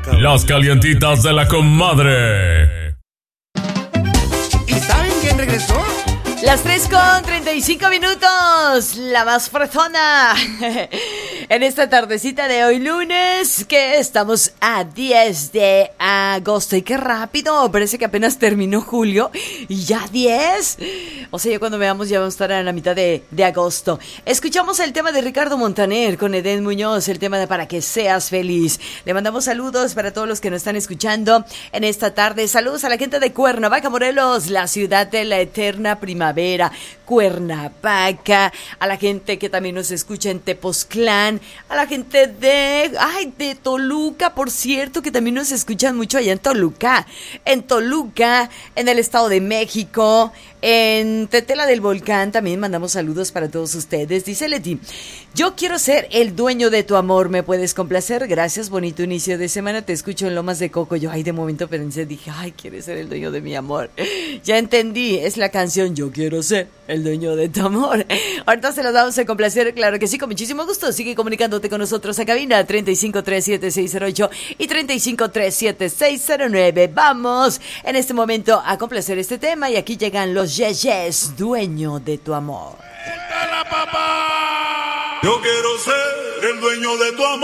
Las calientitas de la comadre. ¿Y saben quién regresó? Las 3:35, la más fresona. En esta tardecita de hoy lunes, que estamos a 10 de agosto. Y qué rápido, parece que apenas terminó julio y ya 10. O sea, ya cuando veamos ya vamos a estar a la mitad de agosto. Escuchamos el tema de Ricardo Montaner con Edén Muñoz, el tema de Para que seas feliz. Le mandamos saludos para todos los que nos están escuchando en esta tarde. Saludos a la gente de Cuernavaca, Morelos, la ciudad de la eterna primavera. Cuernavaca, a la gente que también nos escucha en Tepoztlán, a la gente de Toluca, por cierto, que también nos escuchan mucho allá en Toluca, en el Estado de México, en Tetela del Volcán, también mandamos saludos para todos ustedes. Dice Leti, yo quiero ser el dueño de tu amor, ¿me puedes complacer? Gracias, bonito inicio de semana, te escucho en Lomas de Coco. Yo, de momento pensé, dije, ¿quieres ser el dueño de mi amor? Ya entendí, es la canción Yo quiero ser el dueño de tu amor. Ahorita se los vamos a complacer, claro que sí, con muchísimo gusto. Sigue comunicándote con nosotros a cabina 3537-608 y 3537-609. Vamos en este momento a complacer este tema y aquí llegan los Yeyes, dueño de tu amor. Yo quiero ser el dueño de tu amor.